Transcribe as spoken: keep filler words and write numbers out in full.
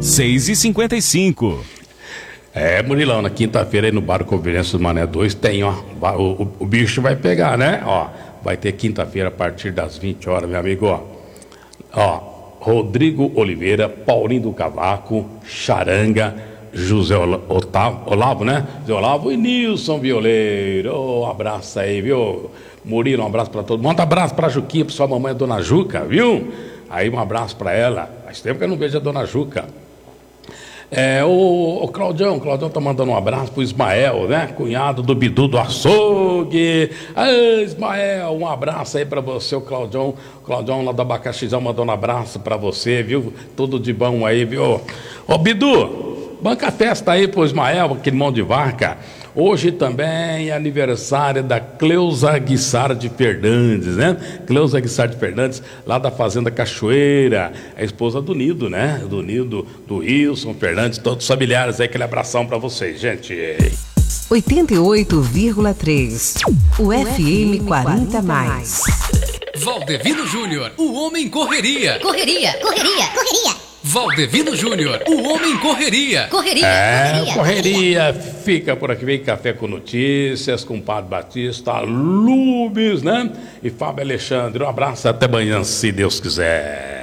seis e cinquenta e cinco. É, Murilão, na quinta-feira aí no Bar Conveniência do Mané dois tem, ó, o, o, o bicho vai pegar, né? Ó, vai ter quinta-feira a partir das vinte horas, meu amigo, ó. Ó, Rodrigo Oliveira, Paulinho do Cavaco, Charanga, José Otávio, Olavo, né? José Olavo e Nilson Violeiro. Oh, um abraço aí, viu? Murilo, um abraço pra todo mundo. Um abraço pra Juquinha, pra sua mamãe, a Dona Juca, viu? Aí um abraço pra ela. Faz tempo que eu não vejo a Dona Juca. É, o, o Claudião, o Claudião tá mandando um abraço pro Ismael, né? Cunhado do Bidu do Açougue. Ah, Ismael, um abraço aí pra você, o Claudião. O Claudião lá do Abacaxizão mandando um abraço pra você, viu? Tudo de bom aí, viu? Ô, Bidu, banca a festa aí pro Ismael, aquele mão de vaca. Hoje também é aniversário da Cleusa Guissardi Fernandes, né? Cleusa Guissardi Fernandes, lá da Fazenda Cachoeira, a esposa do Nido, né? Do Nido, do Wilson Fernandes, todos os familiares aí, aquele abração pra vocês, gente. oitenta e oito vírgula três, o F M quarenta mais. Valdevino Júnior, o homem correria. Correria, correria, correria. Valdevino Júnior, o homem correria. Correria, É, correria, correria, fica por aqui, vem Café com Notícias, com Padre Batista, Lubes, né? E Fábio Alexandre, um abraço, até amanhã, se Deus quiser.